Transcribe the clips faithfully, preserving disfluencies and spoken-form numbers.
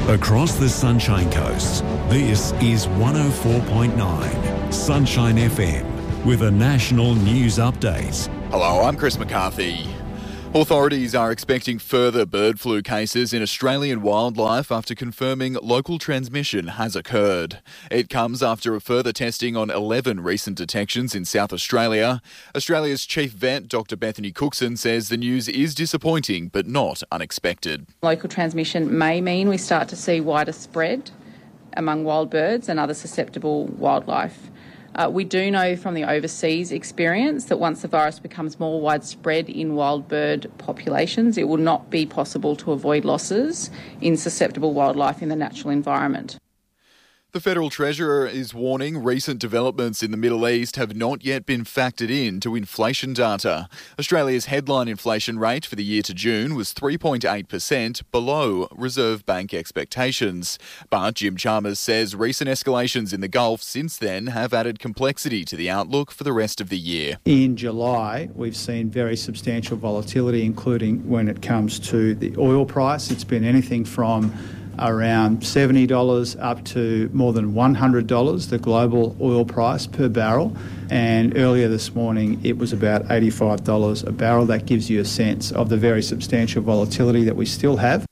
Across the Sunshine Coast, this is one oh four point nine Sunshine F M with a national news update. Hello, I'm Chris McCarthy. Authorities are expecting further bird flu cases in Australian wildlife after confirming local transmission has occurred. It comes after a further testing on eleven recent detections in South Australia. Australia's chief vet, Doctor Bethany Cookson, says the news is disappointing but not unexpected. Local transmission may mean we start to see wider spread among wild birds and other susceptible wildlife. Uh, we do know from the overseas experience that once the virus becomes more widespread in wild bird populations, it will not be possible to avoid losses in susceptible wildlife in the natural environment. The Federal Treasurer is warning recent developments in the Middle East have not yet been factored in to inflation data. Australia's headline inflation rate for the year to June was three point eight percent, below Reserve Bank expectations. But Jim Chalmers says recent escalations in the Gulf since then have added complexity to the outlook for the rest of the year. In July, we've seen very substantial volatility, including when it comes to the oil price. It's been anything from around seventy dollars up to more than one hundred dollars, the global oil price per barrel. And earlier this morning, it was about eighty-five dollars a barrel. That gives you a sense of the very substantial volatility that we still have.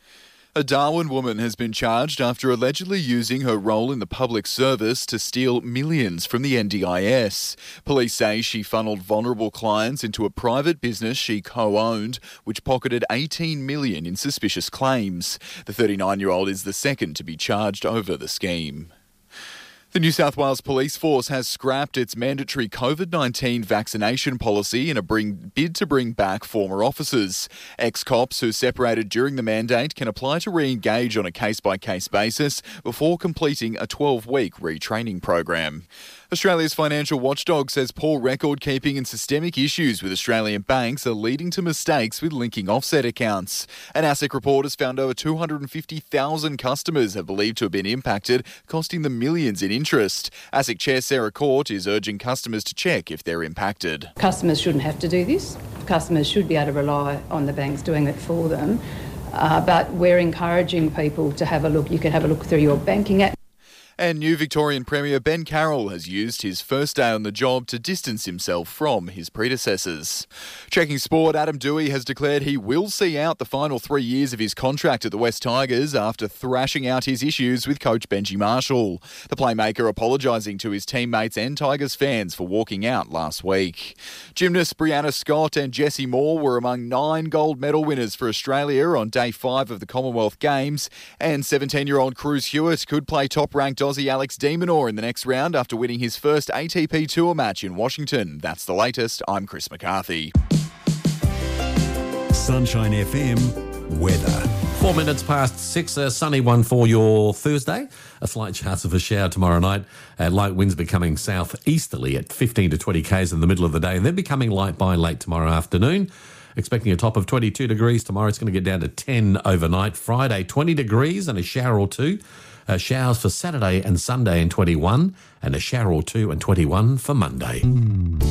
A Darwin woman has been charged after allegedly using her role in the public service to steal millions from the N D I S. Police say she funneled vulnerable clients into a private business she co-owned, which pocketed eighteen million dollars in suspicious claims. The thirty-nine-year-old is the second to be charged over the scheme. The New South Wales Police Force has scrapped its mandatory COVID nineteen vaccination policy in a bring, bid to bring back former officers. Ex-cops who separated during the mandate can apply to re-engage on a case-by-case basis before completing a twelve-week retraining program. Australia's financial watchdog says poor record keeping and systemic issues with Australian banks are leading to mistakes with linking offset accounts. An ASIC report has found over two hundred fifty thousand customers have believed to have been impacted, costing them millions in interest. ASIC Chair Sarah Court is urging customers to check if they're impacted. Customers shouldn't have to do this. Customers should be able to rely on the banks doing it for them. Uh, but we're encouraging people to have a look. You can have a look through your banking app. And new Victorian Premier Ben Carroll has used his first day on the job to distance himself from his predecessors. Checking sport, Adam Doueihi has declared he will see out the final three years of his contract at the West Tigers after thrashing out his issues with coach Benji Marshall. The playmaker apologising to his teammates and Tigers fans for walking out last week. Gymnast Brianna Scott and Jessie Moore were among nine gold medal winners for Australia on day five of the Commonwealth Games, and seventeen-year-old Cruz Hewitt could play top-ranked Aussie Alex de Minaur in the next round after winning his first A T P Tour match in Washington. That's the latest. I'm Chris McCarthy. Sunshine F M weather. Four minutes past six, a sunny one for your Thursday. A slight chance of a shower tomorrow night. Uh, light winds becoming southeasterly at fifteen to twenty k's in the middle of the day, and then becoming light by late tomorrow afternoon. Expecting a top of twenty-two degrees tomorrow. It's going to get down to ten overnight. Friday, twenty degrees and a shower or two. Uh, showers for Saturday and Sunday and twenty-one, and a shower or two and twenty-one for Monday.